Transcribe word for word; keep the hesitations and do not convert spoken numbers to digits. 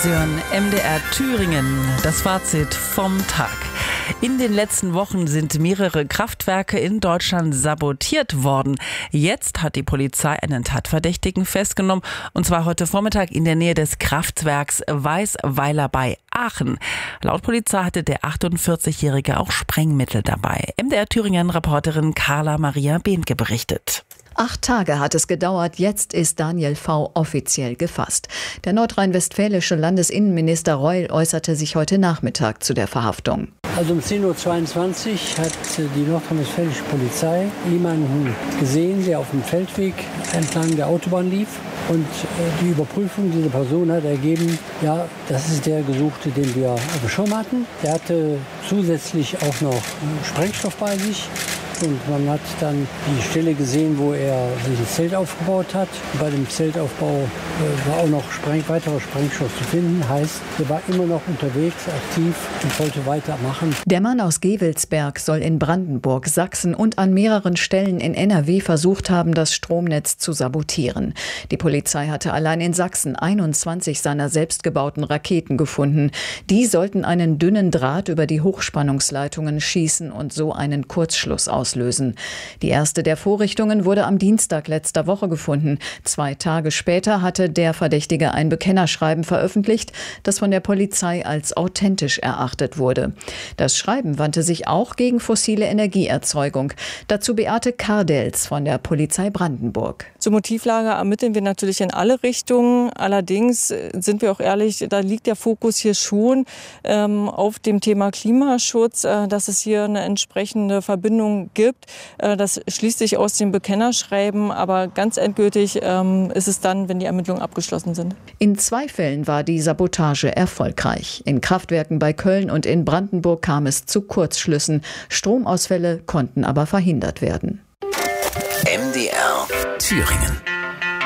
Sie hören M D R Thüringen, das Fazit vom Tag. In den letzten Wochen sind mehrere Kraftwerke in Deutschland sabotiert worden. Jetzt hat die Polizei einen Tatverdächtigen festgenommen, und zwar heute Vormittag in der Nähe des Kraftwerks Weißweiler bei Aachen. Laut Polizei hatte der achtundvierzigjährige auch Sprengmittel dabei. M D R Thüringen-Reporterin Carla Maria Behnke berichtet. Acht Tage hat es gedauert, jetzt ist Daniel V. offiziell gefasst. Der nordrhein-westfälische Landesinnenminister Reul äußerte sich heute Nachmittag zu der Verhaftung. Also um zehn Uhr zweiundzwanzig hat die nordrhein-westfälische Polizei jemanden gesehen, der auf dem Feldweg entlang der Autobahn lief. Und die Überprüfung dieser Person hat ergeben, ja, das ist der Gesuchte, den wir auf dem Schirm hatten. Der hatte zusätzlich auch noch Sprengstoff bei sich. Und man hat dann die Stelle gesehen, wo er sich ein Zelt aufgebaut hat. Bei dem Zeltaufbau äh, war auch noch Spreng, weiterer Sprengstoff zu finden. Heißt, er war immer noch unterwegs, aktiv und wollte weitermachen. Der Mann aus Gevelsberg soll in Brandenburg, Sachsen und an mehreren Stellen in N R W versucht haben, das Stromnetz zu sabotieren. Die Polizei hatte allein in Sachsen einundzwanzig seiner selbstgebauten Raketen gefunden. Die sollten einen dünnen Draht über die Hochspannungsleitungen schießen und so einen Kurzschluss auslösen. Lösen. Die erste der Vorrichtungen wurde am Dienstag letzter Woche gefunden. Zwei Tage später hatte der Verdächtige ein Bekennerschreiben veröffentlicht, das von der Polizei als authentisch erachtet wurde. Das Schreiben wandte sich auch gegen fossile Energieerzeugung. Dazu Beate Kardels von der Polizei Brandenburg. Zur Motivlage ermitteln wir natürlich in alle Richtungen. Allerdings sind wir auch ehrlich, da liegt der Fokus hier schon ähm, auf dem Thema Klimaschutz, äh, dass es hier eine entsprechende Verbindung gibt. Gibt. Das schließt sich aus dem Bekennerschreiben, aber ganz endgültig ähm, ist es dann, wenn die Ermittlungen abgeschlossen sind. In zwei Fällen war die Sabotage erfolgreich. In Kraftwerken bei Köln und in Brandenburg kam es zu Kurzschlüssen. Stromausfälle konnten aber verhindert werden. M D R Thüringen.